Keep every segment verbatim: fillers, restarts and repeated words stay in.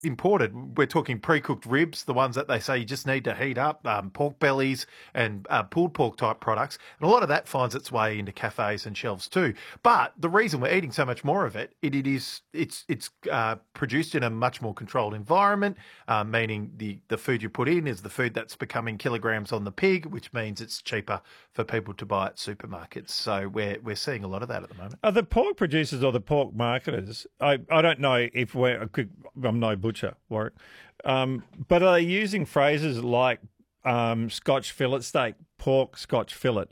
imported. We're talking pre-cooked ribs, the ones that they say you just need to heat up, um, pork bellies and uh, pulled pork type products. And a lot of that finds its way into cafes and shelves too. But the reason we're eating so much more of it, it, it is it's it's uh, produced in a much more controlled environment, uh, meaning the, the food you put in is the food that's becoming kilograms on the pig, which means it's cheaper for people to buy at supermarkets. So we're we're seeing a lot of that at the moment. Are the pork producers or the pork marketers, I, I don't know if we're, I'm no butcher, Warwick, um, but are they using phrases like um, Scotch fillet steak, pork Scotch fillet,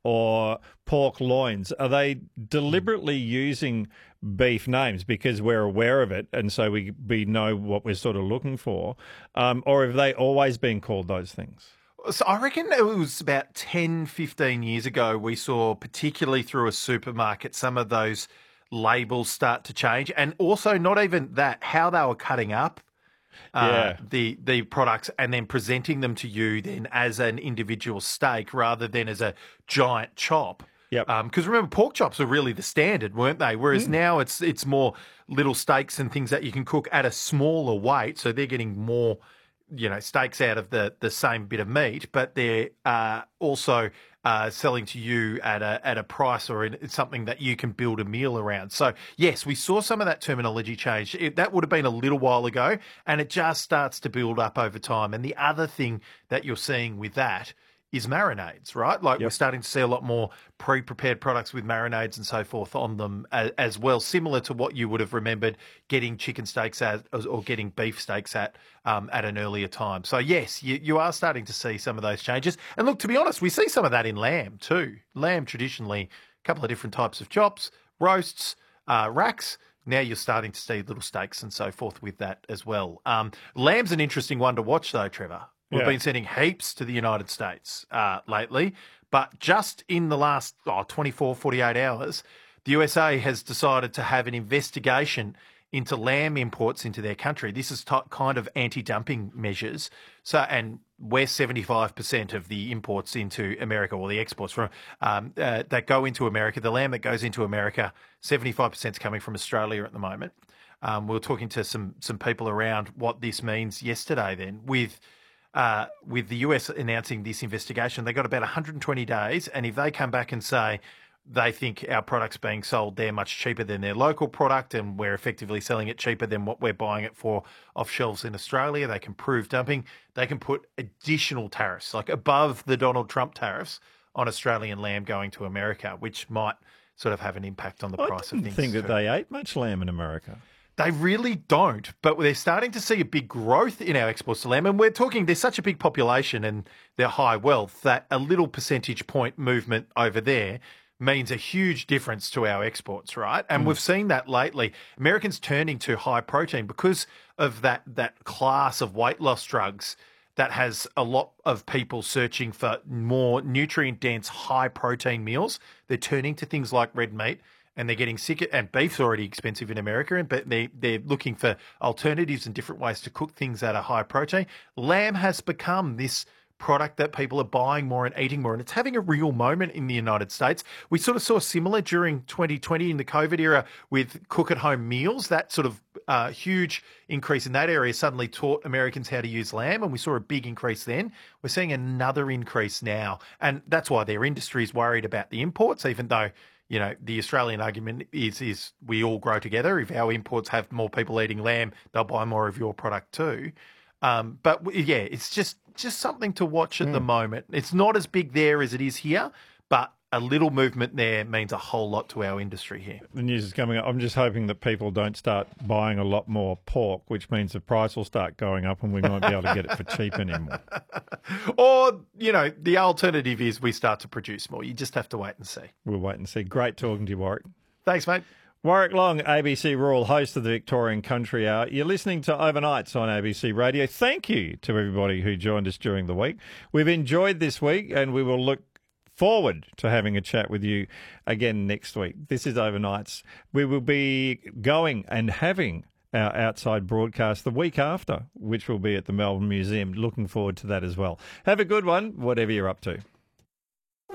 or pork loins? Are they deliberately using beef names because we're aware of it and so we, we know what we're sort of looking for? Um, or have they always been called those things? So I reckon it was about ten, fifteen years ago we saw, particularly through a supermarket, some of those labels start to change. And also not even that, how they were cutting up uh, Yeah. the the products and then presenting them to you then as an individual steak rather than as a giant chop. Yep. Because remember, pork chops were really the standard, weren't they? Whereas now it's it's more little steaks and things that you can cook at a smaller weight, so they're getting more, you know, steaks out of the, the same bit of meat, but they're uh, also uh, selling to you at a at a price or in, it's something that you can build a meal around. So yes, we saw some of that terminology change. It, that would have been a little while ago, and it just starts to build up over time. And the other thing that you're seeing with that is marinades, right? Like Yep. we're starting to see a lot more pre-prepared products with marinades and so forth on them as, as well, similar to what you would have remembered getting chicken steaks at or getting beef steaks at um, at an earlier time. So yes, you, you are starting to see some of those changes. And look, to be honest, we see some of that in lamb too. Lamb traditionally, a couple of different types of chops, roasts, uh, racks. Now you're starting to see little steaks and so forth with that as well. Um, lamb's an interesting one to watch though, Trevor. We've Yeah. been sending heaps to the United States uh, lately, but just in the last oh, twenty-four, forty-eight hours, the U S A has decided to have an investigation into lamb imports into their country. This is t- kind of anti-dumping measures. So, and we're seventy-five percent of the imports into America, or the exports from um, uh, that go into America. The lamb that goes into America, seventy-five percent is coming from Australia at the moment. Um, we were talking to some some people around what this means yesterday. Then with Uh, with the U S announcing this investigation, they got about one hundred twenty days, and if they come back and say they think our product's being sold there much cheaper than their local product and we're effectively selling it cheaper than what we're buying it for off shelves in Australia, they can prove dumping, they can put additional tariffs, like above the Donald Trump tariffs, on Australian lamb going to America, which might sort of have an impact on the I price of didn't things. think that too. they ate much lamb in America. They really don't, but they're starting to see a big growth in our exports to lamb. And we're talking, there's such a big population and they're high wealth that a little percentage point movement over there means a huge difference to our exports, right? And mm. we've seen that lately. Americans turning to high protein because of that, that class of weight loss drugs that has a lot of people searching for more nutrient-dense, high-protein meals. They're turning to things like red meat. And they're getting sick, and beef's already expensive in America, and but they they're looking for alternatives and different ways to cook things that are high protein. Lamb has become this product that people are buying more and eating more, and it's having a real moment in the United States. We sort of saw similar during twenty twenty in the COVID era with cook-at-home meals. That sort of uh, huge increase in that area suddenly taught Americans how to use lamb, and we saw a big increase then. We're seeing another increase now, and that's why their industry is worried about the imports, even though, you know, the Australian argument is is we all grow together. If our imports have more people eating lamb, they'll buy more of your product too. Um, but yeah, it's just just something to watch at mm. the moment. It's not as big there as it is here, but a little movement there means a whole lot to our industry here. The news is coming up. I'm just hoping that people don't start buying a lot more pork, which means the price will start going up and we won't be able to get it for cheap anymore. Or, you know, the alternative is we start to produce more. You just have to wait and see. We'll wait and see. Great talking to you, Warwick. Thanks, mate. Warwick Long, A B C Rural, host of the Victorian Country Hour. You're listening to Overnights on A B C Radio. Thank you to everybody who joined us during the week. We've enjoyed this week and we will look forward to having a chat with you again next week. This is Overnights. We will be going and having our outside broadcast the week after, which will be at the Melbourne Museum. Looking forward to that as well. Have a good one, whatever you're up to.